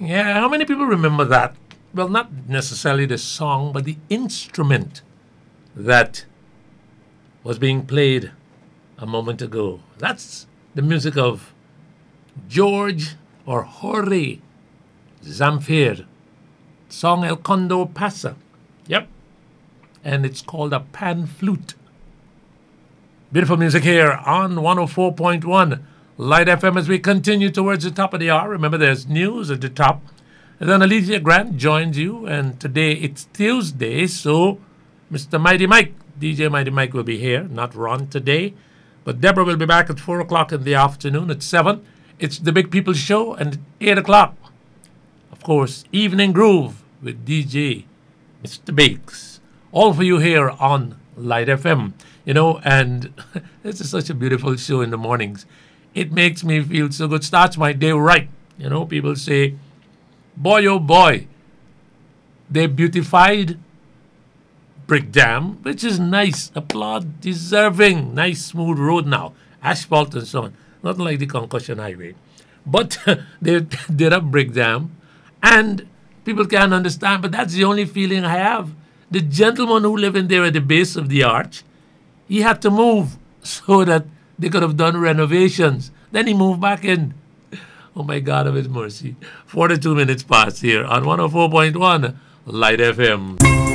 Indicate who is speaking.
Speaker 1: Yeah, how many people remember that? Well, not necessarily the song, but the instrument that was being played a moment ago. That's the music of George or Jorge Zamfir, song El Condor Pasa. Yep, and it's called a pan flute. Beautiful music here on 104.1 Light FM as we continue towards the top of the hour. Remember, there's news at the top. And then Alicia Grant joins you, and today it's Tuesday, so Mr. Mighty Mike, DJ Mighty Mike, will be here, not Ron today. But Deborah will be back at 4 o'clock in the afternoon. At 7, it's the Big People Show, and at 8 o'clock, of course, Evening Groove with DJ Mr. Bakes. All for you here on Light FM. You know, and this is such a beautiful show in the mornings. It makes me feel so good. Starts my day right. You know, people say, boy, oh boy, they beautified Brick Dam, which is nice. Applaud, deserving. Nice, smooth road now. Asphalt and so on. Not like the Concussion Highway. But they did a Brick Dam, and people can't understand, but that's the only feeling I have. The gentleman who lived in there at the base of the arch, he had to move so that they could have done renovations. Then he moved back in. Oh my God of his mercy. 42 minutes past here on 104.1 Light FM.